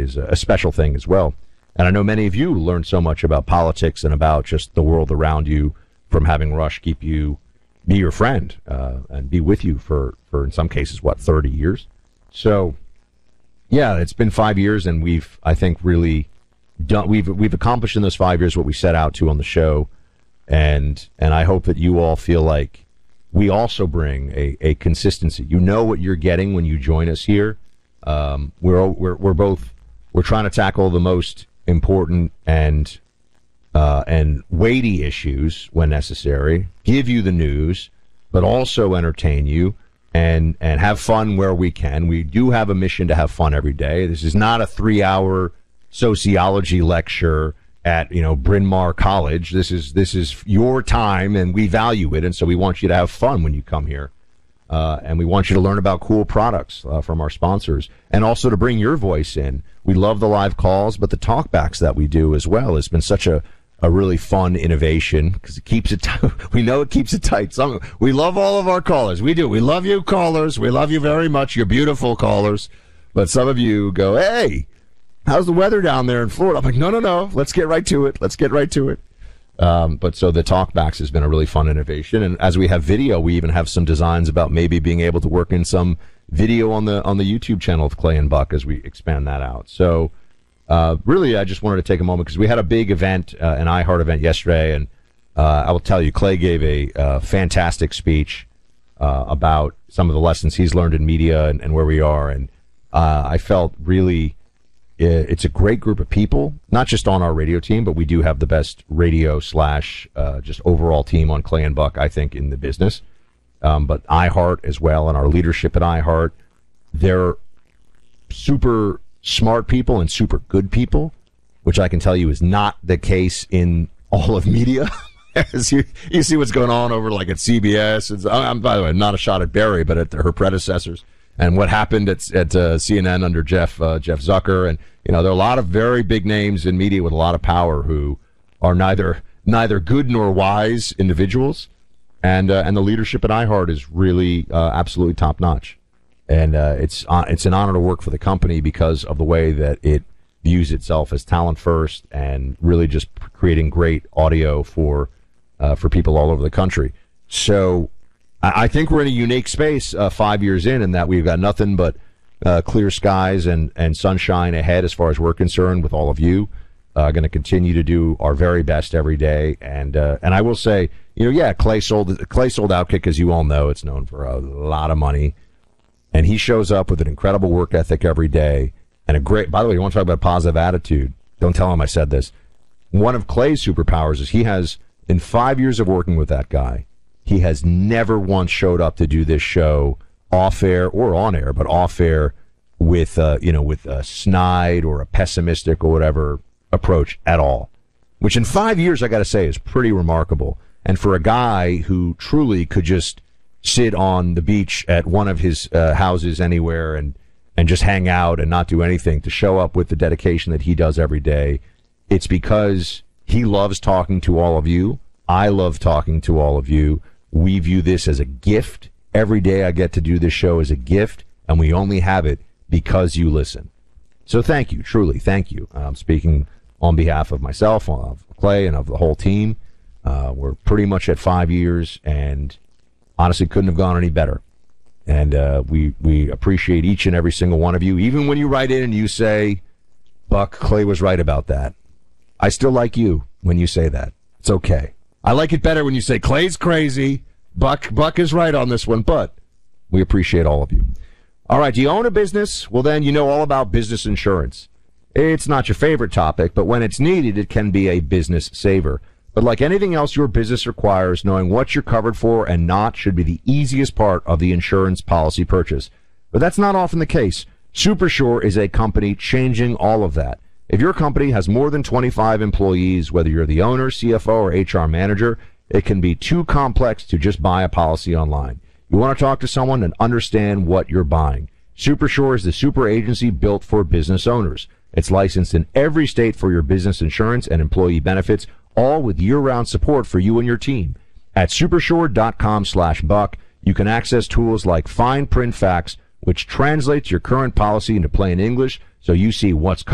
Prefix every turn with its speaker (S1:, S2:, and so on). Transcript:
S1: is a special thing as well. And I know many of you learned so much about politics and about just the world around you from having Rush be your friend, and be with you for in some cases, 30 years. So, yeah, it's been 5 years, and we've, I think, really done, we've accomplished in those 5 years what we set out to on the show. And I hope that you all feel like we also bring a consistency. You know what you're getting when you join us here. We're trying to tackle the most important and weighty issues when necessary, give you the news, but also entertain you and have fun where we can. We do have a mission to have fun every day. This is not a 3-hour sociology lecture at Bryn Mawr College. This is your time, and we value it, and so we want you to have fun when you come here. And we want you to learn about cool products from our sponsors, and also to bring your voice in. We love the live calls, but the talkbacks that we do as well has been such a really fun innovation because it keeps it. We know it keeps it tight. We love all of our callers. We do. We love you, callers. We love you very much. You're beautiful callers. But some of you go, "Hey, how's the weather down there in Florida?" I'm like, no. Let's get right to it. But so the talkbacks has been a really fun innovation. And as we have video, we even have some designs about maybe being able to work in some video on the YouTube channel of Clay and Buck as we expand that out. So, really, I just wanted to take a moment because we had a big event, an iHeart event yesterday. And, I will tell you, Clay gave a fantastic speech, about some of the lessons he's learned in media and where we are. And, I felt really, it's a great group of people, not just on our radio team, but we do have the best radio / just overall team on Clay and Buck, I think, in the business. But iHeart as well, and our leadership at iHeart, they're super smart people and super good people, which I can tell you is not the case in all of media. As you see what's going on over like at CBS. I'm, by the way, not a shot at Barry, but at her predecessors. And what happened at CNN under Jeff Zucker, and there are a lot of very big names in media with a lot of power who are neither good nor wise individuals, and the leadership at iHeart is really absolutely top notch, and it's an honor to work for the company because of the way that it views itself as talent first and really just creating great audio for people all over the country. So I think we're in a unique space 5 years in that we've got nothing but clear skies and sunshine ahead as far as we're concerned with all of you. Going to continue to do our very best every day. And I will say, Clay sold Outkick, as you all know. It's known for a lot of money. And he shows up with an incredible work ethic every day. And by the way, you want to talk about positive attitude? Don't tell him I said this. One of Clay's superpowers is he has, in 5 years of working with that guy, he has never once showed up to do this show off air or on air, but off air with a snide or a pessimistic or whatever approach at all, which in 5 years, I got to say, is pretty remarkable. And for a guy who truly could just sit on the beach at one of his houses anywhere and just hang out and not do anything, to show up with the dedication that he does every day, it's because he loves talking to all of you. I love talking to all of you. We view this as a gift. Every day I get to do this show as a gift, and we only have it because you listen. So thank you, truly, thank you. I'm speaking on behalf of myself, of Clay, and of the whole team. We're pretty much at 5 years, and honestly couldn't have gone any better. And we appreciate each and every single one of you. Even when you write in and you say, Buck, Clay was right about that, I still like you when you say that. It's okay. I like it better when you say Clay's crazy, Buck is right on this one, but we appreciate all of you. All right, do you own a business? Well, then you know all about business insurance. It's not your favorite topic, but when it's needed, it can be a business saver. But like anything else your business requires, knowing what you're covered for and not should be the easiest part of the insurance policy purchase. But that's not often the case. Supersure is a company changing all of that. If your company has more than 25 employees, whether you're the owner, CFO, or HR manager, it can be too complex to just buy a policy online. You want to talk to someone and understand what you're buying. Supersure is the super agency built for business owners. It's licensed in every state for your business insurance and employee benefits, all with year-round support for you and your team. At supersure.com/buck, you can access tools like Fine Print Facts, which translates your current policy into plain English so you see what's